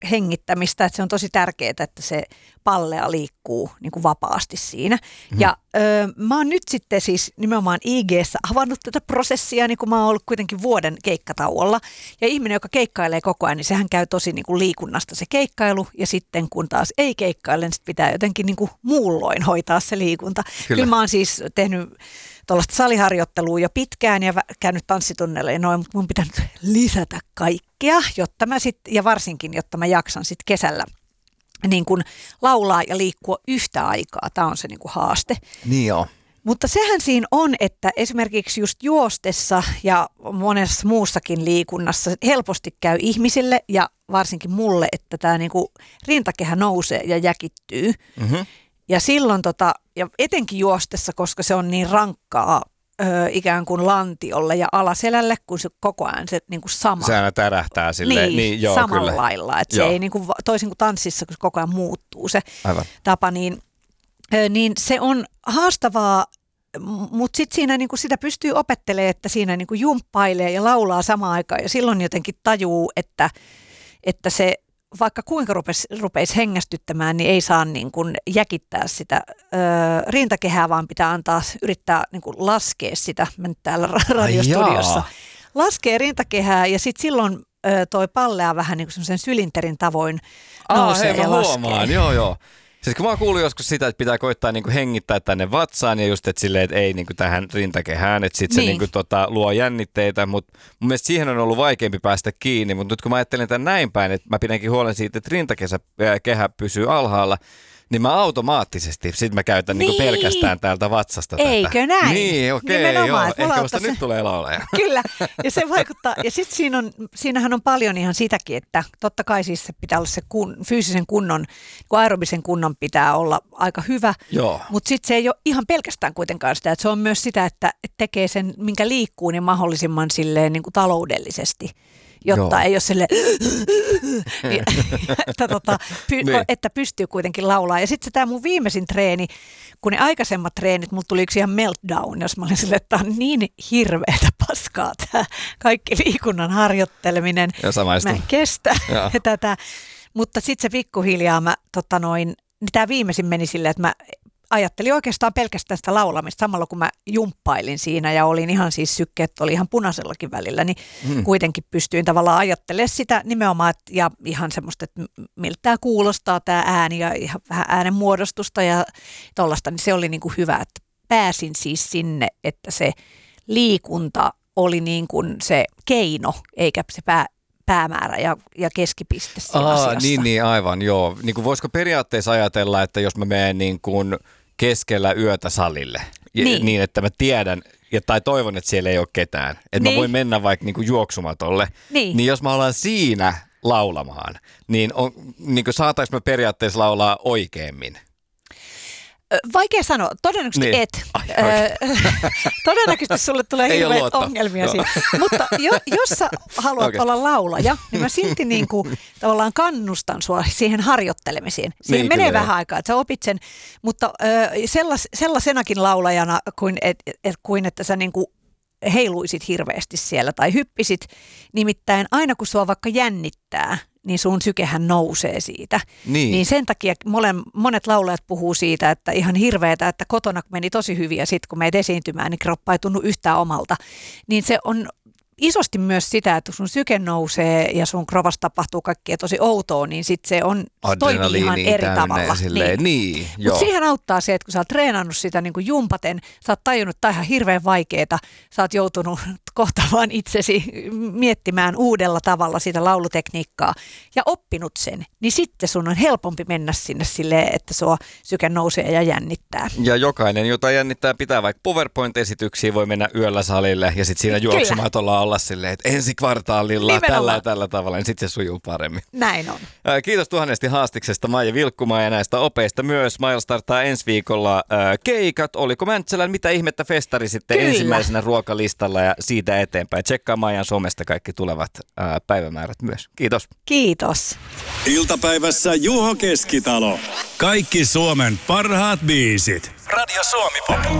hengittämistä, että se on tosi tärkeää, että se pallea liikkuu niin kuin vapaasti siinä. Ja mä oon nyt sitten siis nimenomaan IG:ssä avannut tätä prosessia, niin kuin mä oon ollut kuitenkin vuoden keikkatauolla. Ja ihminen, joka keikkailee koko ajan, niin sehän käy tosi niin kuin liikunnasta se keikkailu. Ja sitten kun taas ei keikkaile, niin sit pitää jotenkin niin kuin muulloin hoitaa se liikunta. Kyllä mä oon siis tehnyt tuollaista saliharjoittelua jo pitkään ja käynyt tanssitunneille ja noin, mutta mun pitää nyt lisätä kaikkea, jotta mä ja varsinkin, jotta mä jaksan sitten kesällä niin kuin laulaa ja liikkua yhtä aikaa. Tämä on se niin kuin haaste. Niin joo. Mutta sehän siinä on, että esimerkiksi just juostessa ja monessa muussakin liikunnassa helposti käy ihmisille ja varsinkin mulle, että tämä niin kuin rintakehä nousee ja jäkittyy. Ja silloin ja etenkin juostessa, koska se on niin rankkaa ikään kuin lantiolle ja alaselälle, kun se koko ajan se niin kuin sama. Se aina tärähtää silleen. Niin joo, samalla kyllä lailla. Että se ei niin kuin, toisin kuin tanssissa, kun se koko ajan muuttuu se tapa, niin se on haastavaa, mutta sitten siinä niin kuin sitä pystyy opettelemaan, että siinä niin kuin jumppailee ja laulaa samaan aikaan ja silloin jotenkin tajuu, että se vaikka kuinka rupeisi hengästyttämään, niin ei saa niin kuin jäkittää sitä rintakehää, vaan pitää yrittää niin kuin laskea sitä. Mä nyt täällä radiostudiossa laskee rintakehää ja sitten silloin toi pallea vähän niin kuin semmoisen sylinterin tavoin nousee ja laskee. Huomaan, joo. Siis kun mä oon kuullut joskus sitä, että pitää koittaa niinku hengittää tänne vatsaan ja just, että silleen, että ei niinku tähän rintakehään, että sit se niinku luo jännitteitä, mutta mun mielestä siihen on ollut vaikeampi päästä kiinni, mutta nyt kun mä ajattelen tämän näin päin, että mä pidänkin huolen siitä, että rintakehä pysyy alhaalla, niin mä automaattisesti, sit mä käytän niinku pelkästään täältä vatsasta tätä. Eikö näin? Niin, okei, joo. Ehkä vasta nyt tulee laulaja. Kyllä, ja se vaikuttaa. Ja sitten siinähän on paljon ihan sitäkin, että totta kai siis se pitää olla se fyysisen kunnon, kun aerobisen kunnon pitää olla aika hyvä. Mutta sitten se ei ole ihan pelkästään kuitenkaan sitä, että se on myös sitä, että tekee sen, minkä liikkuu, niin mahdollisimman silleen niin kuin taloudellisesti. Jotta ei ole silleen, että pystyy kuitenkin laulaa. Ja sitten tämä mun viimeisin treeni, kun ne aikaisemmat treenit, mulla tuli yksi ihan meltdown, jos mä olin silleen, että tämä on niin hirveätä paskaa tämä kaikki liikunnan harjoitteleminen. Mä en kestä tätä. Mutta sitten se pikkuhiljaa tämä viimeisin meni silleen, että mä ajattelin oikeastaan pelkästään sitä laulamista samalla kun mä jumppailin siinä ja olin ihan siis sykkeet, oli ihan punaisellakin välillä, niin kuitenkin pystyin tavallaan ajattelemaan sitä nimenomaan ja ihan semmoista, että miltä tämä kuulostaa tämä ääni ja ihan vähän äänen muodostusta ja tollaista, niin se oli niin kuin hyvä, että pääsin siis sinne, että se liikunta oli niin kuin se keino eikä se päämäärä ja keskipiste siinä asiassa. Niin, aivan, joo. Niin kuin voisiko periaatteessa ajatella, että jos mä menen niin kuin keskellä yötä salille, niin että mä tiedän tai toivon, että siellä ei ole ketään, että mä voin mennä vaikka niin kuin juoksumatolle, niin jos mä ollaan siinä laulamaan, niin saataisiin mä periaatteessa laulaa oikeemmin? Vaikea sanoa. Todennäköisesti et. Todennäköisesti sulle tulee hirveät ongelmia siinä. Mutta jos sä haluat olla laulaja, niin mä silti niin kuin tavallaan kannustan sua siihen harjoittelemiseen. Siihen menee vähän aikaa, että sä opit sen, mutta sellaisenakin laulajana kuin että sä niin kuin heiluisit hirveästi siellä tai hyppisit. Nimittäin aina kun sua vaikka jännittää, niin sun sykehän nousee siitä. Niin sen takia monet laulajat puhuu siitä, että ihan hirveetä, että kotona meni tosi hyvin ja sitten kun menet esiintymään, niin kroppa ei tunnu yhtään omalta. Niin se on isosti myös sitä, että sun syke nousee ja sun kropassa tapahtuu kaikkea tosi outoa, niin sitten se toimii ihan eri tavalla. Mutta siihen auttaa se, että kun sä oot treenannut sitä niin kuin jumpaten, sä oot tajunnut, että tämä on ihan hirveän vaikeeta, sä oot joutunut kohta vaan itsesi miettimään uudella tavalla sitä laulutekniikkaa ja oppinut sen, niin sitten sun on helpompi mennä sinne silleen, että sua syke nousee ja jännittää. Ja jokainen, jota jännittää, pitää vaikka PowerPoint-esityksiä, voi mennä yöllä salille ja sitten siinä juoksumatolla olla silleen, että ensi kvartaalilla tällä tavalla, niin sitten se sujuu paremmin. Näin on. Kiitos tuhannesti haastiksesta Maija Vilkkumaa ja näistä opeista myös. Maijalla starttaa ensi viikolla keikat. Oliko Mäntsälän mitä ihmettä festari sitten ensimmäisenä ruokalistalla ja siitä eteenpäin. Tsekkaa Maijan somesta kaikki tulevat päivämäärät myös. Kiitos. Kiitos. Iltapäivässä Juho Keskitalo. Kaikki Suomen parhaat biisit. Radio Suomi Pop.